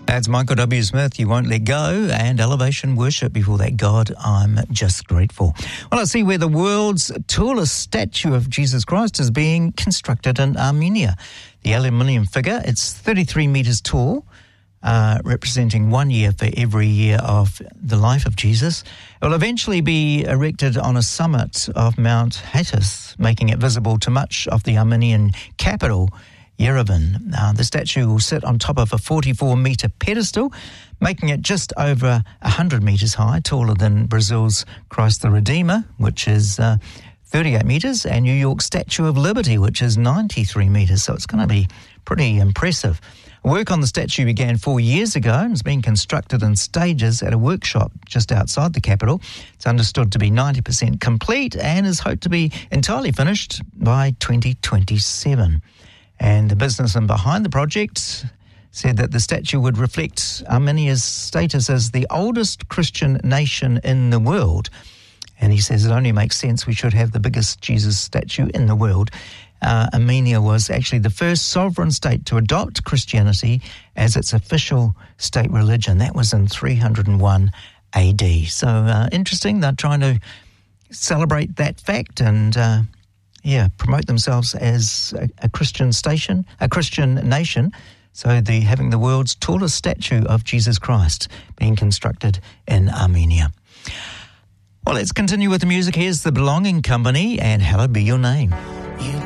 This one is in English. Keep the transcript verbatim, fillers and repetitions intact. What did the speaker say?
That's Michael W. Smith, You Won't Let Go, and Elevation Worship before that, God, I'm Just Grateful. Well, I see where the world's tallest statue of Jesus Christ is being constructed in Armenia. The aluminium figure, it's thirty-three metres tall, uh, representing one year for every year of the life of Jesus. It will eventually be erected on a summit of Mount Hathis, making it visible to much of the Armenian capital, Yerevan. Uh, the statue will sit on top of a forty-four metre pedestal, making it just over one hundred metres high, taller than Brazil's Christ the Redeemer, which is uh, thirty-eight metres, and New York's Statue of Liberty, which is ninety-three metres. So it's going to be pretty impressive. Work on the statue began four years ago and is being constructed in stages at a workshop just outside the capital. It's understood to be ninety percent complete and is hoped to be entirely finished by twenty twenty-seven. And the businessman behind the project said that the statue would reflect Armenia's status as the oldest Christian nation in the world. And he says it only makes sense we should have the biggest Jesus statue in the world. Uh, Armenia was actually the first sovereign state to adopt Christianity as its official state religion. That was in three hundred one A D. So uh, interesting, they're trying to celebrate that fact and uh, yeah, promote themselves as a, a Christian station, a Christian nation. So the having the world's tallest statue of Jesus Christ being constructed in Armenia. Well, let's continue with the music. Here's the Belonging Company and Hallowed Be Your Name. You